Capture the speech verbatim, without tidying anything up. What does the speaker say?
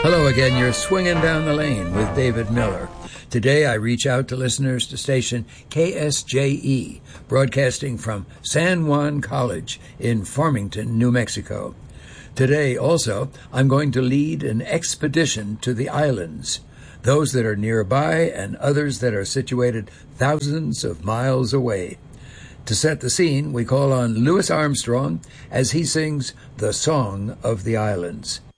Hello again, you're swinging down the lane with David Miller. Today I reach out to listeners to station K S J E, broadcasting from San Juan College in Farmington, New Mexico. Today also I'm going to lead an expedition to the islands, those that are nearby and others that are situated thousands of miles away. To set the scene, we call on Louis Armstrong as he sings the Song of the Islands.